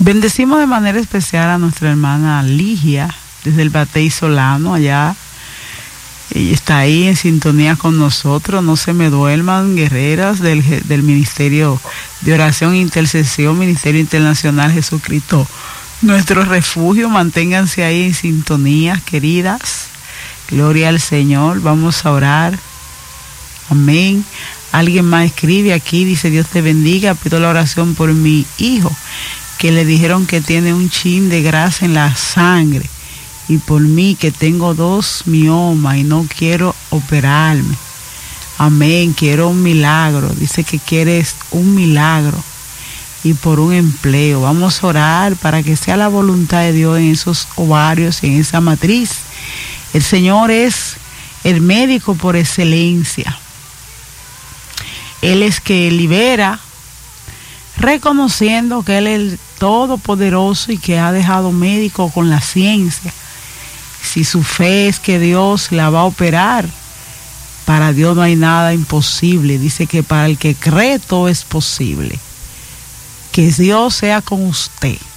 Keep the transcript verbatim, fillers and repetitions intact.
Bendecimos de manera especial a nuestra hermana Ligia, desde el Batey Solano, allá. Ella está ahí en sintonía con nosotros. No se me duerman, guerreras del, del Ministerio de Oración e Intercesión, Ministerio Internacional Jesucristo, nuestro refugio. Manténganse ahí en sintonía, queridas. Gloria al Señor. Vamos a orar. Amén. Alguien más escribe aquí, dice: Dios te bendiga, pido la oración por mi hijo, que le dijeron que tiene un chin de grasa en la sangre, y por mí, que tengo dos miomas y no quiero operarme. Amén. Quiero un milagro. Dice que quieres un milagro y por un empleo. Vamos a orar para que sea la voluntad de Dios en esos ovarios y en esa matriz. El Señor es el médico por excelencia. Él es que libera, reconociendo que Él es el Todopoderoso y que ha dejado médico con la ciencia. Si su fe es que Dios la va a operar, para Dios no hay nada imposible. Dice que para el que cree todo es posible. Que Dios sea con usted.